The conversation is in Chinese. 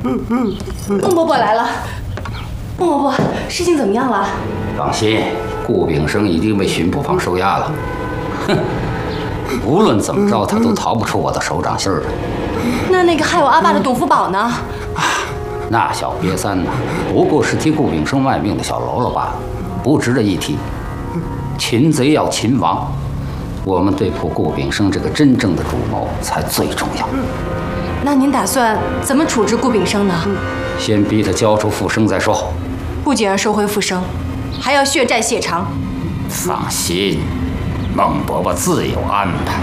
孟伯伯来了，孟伯伯，事情怎么样了？ 放心，顾炳生已经被巡捕房收押了。哼，无论怎么着，他都逃不出我的手掌心儿来。 那个害我阿爸的董福宝呢？ 那小瘪三呢，不过是替顾炳生卖命的小喽啰罢了，不值得一提。擒贼要擒王，我们对付顾炳生这个真正的主谋才最重要。 那您打算怎么处置顾炳生呢？ 先逼他交出复生再说。 不仅要收回复生，还要血债血偿。 放心，孟伯伯自有安排。